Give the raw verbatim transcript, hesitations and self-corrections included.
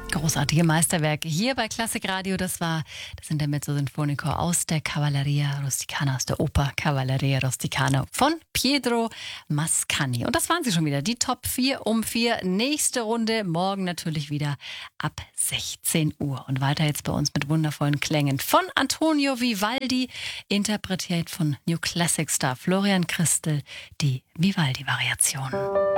Großartige Meisterwerke hier bei Klassikradio. Das war das Intermezzo Sinfonico aus der Cavalleria Rusticana, aus der Oper Cavalleria Rusticana von Pietro Mascagni. Und das waren sie schon wieder, die Top vier um vier. Nächste Runde morgen natürlich wieder ab sechzehn Uhr. Und weiter jetzt bei uns mit wundervollen Klängen von Antonio Vivaldi, interpretiert von New Classic Star Florian Christel, die Vivaldi-Variation.